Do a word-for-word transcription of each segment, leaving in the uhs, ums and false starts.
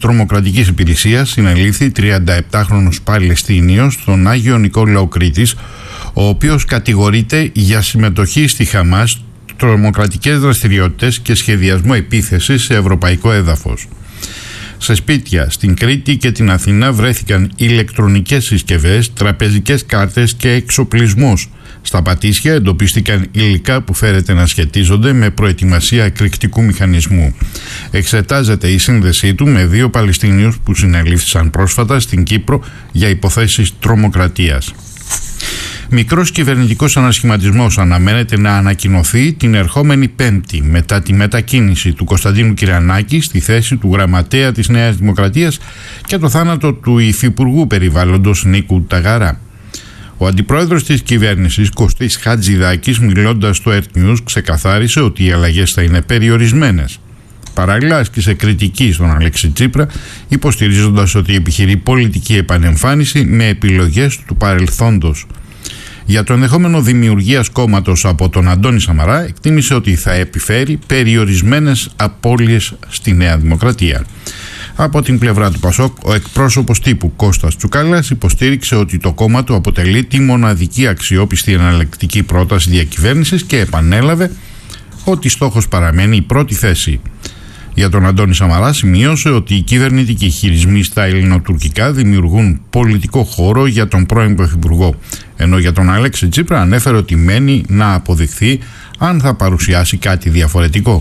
τρομοκρατικής υπηρεσίας συνελήφθη τριανταεπτάχρονος Παλαιστίνιος στον Άγιο Νικόλαο Κρήτης, ο οποίος κατηγορείται για συμμετοχή στη Χαμάς, τρομοκρατικές δραστηριότητες και σχεδιασμό επίθεσης σε ευρωπαϊκό έδαφος. Σε σπίτια στην Κρήτη και την Αθήνα βρέθηκαν ηλεκτρονικές συσκευές, τραπεζικές κάρτες και εξοπλισμός. Στα Πατήσια εντοπίστηκαν υλικά που φέρεται να σχετίζονται με προετοιμασία εκρηκτικού μηχανισμού. Εξετάζεται η σύνδεσή του με δύο Παλαιστίνιους που συνελήφθησαν πρόσφατα στην Κύπρο για υποθέσεις τρομοκρατίας. Μικρός κυβερνητικός ανασχηματισμός αναμένεται να ανακοινωθεί την ερχόμενη Πέμπτη μετά τη μετακίνηση του Κωνσταντίνου Κυριαννάκη στη θέση του γραμματέα της Νέας Δημοκρατίας και το θάνατο του Υφυπουργού Περιβάλλοντος Νίκου Ταγαρά. Ο αντιπρόεδρος της κυβέρνησης Κωστής Χατζηδάκης, μιλώντας στο Earth News, ξεκαθάρισε ότι οι αλλαγές θα είναι περιορισμένες. Παράλληλα άσκησε κριτική στον Αλέξη Τσίπρα, υποστηρίζοντας ότι επιχειρεί πολιτική επανεμφάνιση με επιλογές του παρελθόντος. Για το ενδεχόμενο δημιουργίας κόμματος από τον Αντώνη Σαμαρά, εκτίμησε ότι θα επιφέρει περιορισμένες απώλειες στη Νέα Δημοκρατία. Από την πλευρά του Πασόκ, ο εκπρόσωπος τύπου Κώστας Τσουκάλας υποστήριξε ότι το κόμμα του αποτελεί τη μοναδική αξιόπιστη εναλλακτική πρόταση διακυβέρνησης και επανέλαβε ότι στόχος παραμένει η πρώτη θέση. Για τον Αντώνη Σαμαρά σημείωσε ότι οι κυβερνητικοί χειρισμοί στα ελληνοτουρκικά δημιουργούν πολιτικό χώρο για τον πρώην Πρωθυπουργό, ενώ για τον Αλέξη Τσίπρα ανέφερε ότι μένει να αποδειχθεί αν θα παρουσιάσει κάτι διαφορετικό.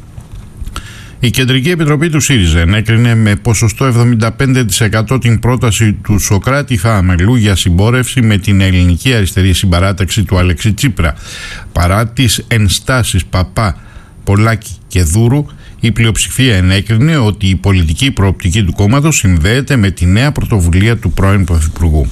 Η Κεντρική Επιτροπή του ΣΥΡΙΖΑ ενέκρινε με ποσοστό εβδομήντα πέντε τοις εκατό την πρόταση του Σωκράτη Φαμελού για συμπόρευση με την ελληνική αριστερή συμπαράταξη του Αλέξη Τσίπρα. Παρά τις ενστάσεις Παπά, Πολάκη και Δούρου, η πλειοψηφία ενέκρινε ότι η πολιτική προοπτική του κόμματος συνδέεται με τη νέα πρωτοβουλία του πρώην Πρωθυπουργού.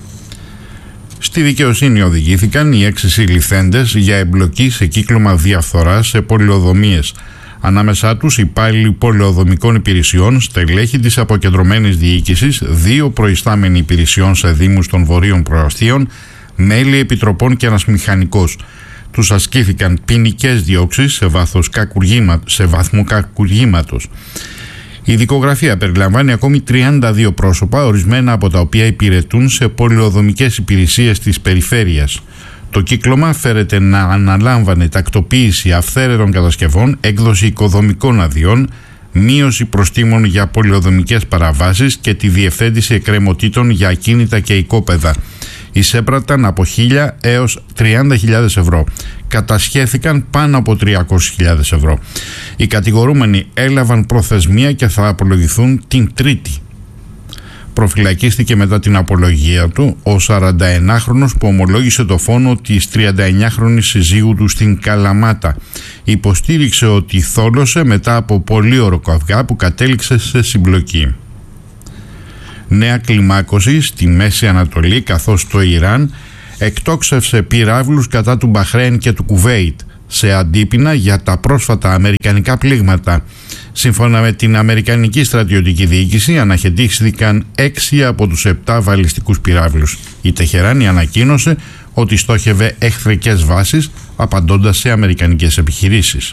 Στη δικαιοσύνη οδηγήθηκαν οι έξι συλληφθέντες για εμπλοκή σε κύκλωμα διαφθοράς σε πολεοδομίες. Ανάμεσά τους υπάλληλοι πολεοδομικών υπηρεσιών, στελέχη της αποκεντρωμένης διοίκησης, δύο προϊστάμενοι υπηρεσιών σε δήμους των βορείων προαστίων, μέλη επιτροπών και ένας μηχανικός. Τους ασκήθηκαν ποινικές διώξεις σε, σε βαθμό κακουργήματος. Η δικογραφία περιλαμβάνει ακόμη τριάντα δύο πρόσωπα, ορισμένα από τα οποία υπηρετούν σε πολεοδομικές υπηρεσίες της περιφέρειας. Το κύκλωμα φέρεται να αναλάμβανε τακτοποίηση αυθαίρετων κατασκευών, έκδοση οικοδομικών αδειών, μείωση προστίμων για πολεοδομικές παραβάσεις και τη διευθέτηση εκκρεμωτήτων για ακίνητα και οικόπεδα. Εισέπραταν από χίλια έως τριάντα χιλιάδες ευρώ. Κατασχέθηκαν πάνω από τριακόσιες χιλιάδες ευρώ. Οι κατηγορούμενοι έλαβαν προθεσμία και θα απολογηθούν την Τρίτη. Προφυλακίστηκε μετά την απολογία του ο σαρανταενάχρονος που ομολόγησε το φόνο της τριανταεννιάχρονης συζύγου του στην Καλαμάτα. Υποστήριξε ότι θόλωσε μετά από πολύ ωροκαυγά που κατέληξε σε συμπλοκή. Νέα κλιμάκωση στη Μέση Ανατολή, καθώς το Ιράν εκτόξευσε πυράβλους κατά του Μπαχρέιν και του Κουβέιτ σε αντίπεινα για τα πρόσφατα αμερικανικά πλήγματα. Σύμφωνα με την Αμερικανική στρατιωτική διοίκηση, αναχαιτήθηκαν έξι από τους επτά βαλιστικούς πυράβλους. Η Τεχεράνη ανακοίνωσε ότι στόχευε εχθρικές βάσεις, απαντώντας σε αμερικανικές επιχειρήσεις.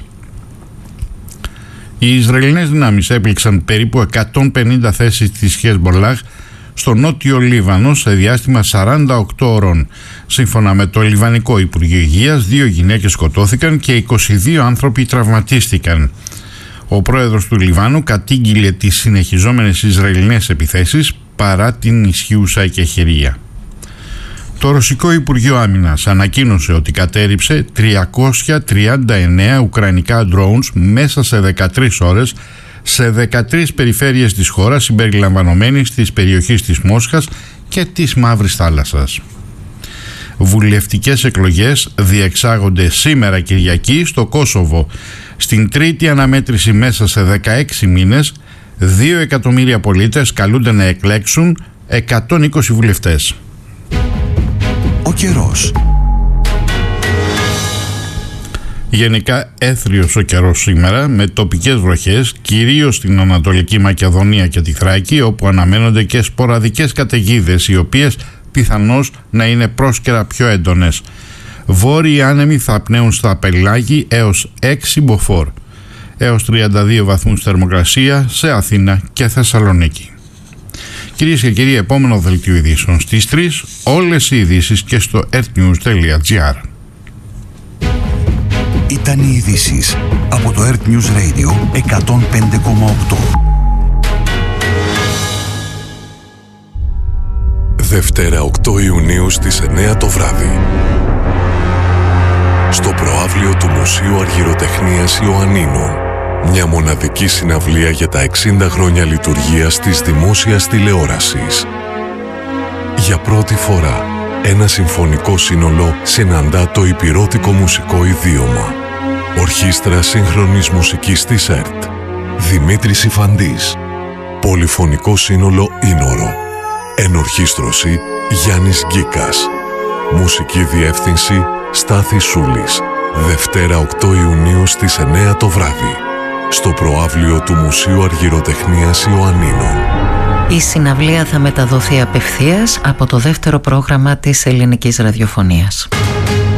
Οι Ισραηλινές δυνάμεις έπληξαν περίπου εκατόν πενήντα θέσεις της Χεσμπολάχ στο νότιο Λίβανο σε διάστημα σαράντα οκτώ ώρων. Σύμφωνα με το Λιβανικό Υπουργείο Υγείας, δύο γυναίκες σκοτώθηκαν και είκοσι δύο άνθρωποι τραυματίστηκαν. Ο πρόεδρος του Λιβάνου κατήγγειλε τις συνεχιζόμενες Ισραηλινές επιθέσεις παρά την ισχύουσα εκεχηρία. Το Ρωσικό Υπουργείο Άμυνας ανακοίνωσε ότι κατέρριψε τριακόσια τριάντα εννέα ουκρανικά drones μέσα σε δεκατρείς ώρες σε δεκατρείς περιφέρειες της χώρας, συμπεριλαμβανομένης της περιοχής της Μόσχας και της Μαύρης Θάλασσας. Βουλευτικές εκλογές διεξάγονται σήμερα Κυριακή στο Κόσοβο. Στην τρίτη αναμέτρηση μέσα σε δεκαέξι μήνες, δύο εκατομμύρια πολίτες καλούνται να εκλέξουν εκατόν είκοσι βουλευτές. Ο καιρός. Γενικά έθριος ο καιρός σήμερα, με τοπικές βροχές, κυρίως στην Ανατολική Μακεδονία και τη Θράκη, όπου αναμένονται και σποραδικές καταιγίδες, οι οποίες πιθανώς να είναι πρόσκαιρα πιο έντονες. Βόρειοι άνεμοι θα πνέουν στα πελάγη έως έξι μποφόρ. έως τριάντα δύο βαθμούς θερμοκρασία σε Αθήνα και Θεσσαλονίκη. Κυρίες και κύριοι, επόμενο δελτίο ειδήσεων στις τρεις, όλες οι ειδήσεις και στο ertnews τελεία gr. Ήταν οι ειδήσεις από το Earth News Radio εκατόν πέντε κόμμα οκτώ. Δευτέρα οκτώ Ιουνίου στις εννιά το βράδυ. Στο προαύλιο του Μουσείου Αργυροτεχνίας Ιωαννίνων. Μια μοναδική συναυλία για τα εξήντα χρόνια λειτουργίας της δημόσιας τηλεόρασης. Για πρώτη φορά, ένα συμφωνικό σύνολο συναντά το υπηρώτικο μουσικό ιδίωμα. Ορχήστρα σύγχρονης μουσικής της ΕΡΤ. Δημήτρης Ιφαντής. Πολυφωνικό σύνολο Ήνορο. Ενορχήστρωση Γιάννης Γκίκας. Μουσική διεύθυνση Στάθης Σούλης. Δευτέρα οκτώ Ιουνίου στις εννιά το βράδυ. Στο προαύλιο του Μουσείου Αργυροτεχνίας Ιωαννίνων. Η συναυλία θα μεταδοθεί απευθείας από το δεύτερο πρόγραμμα της ελληνικής ραδιοφωνίας.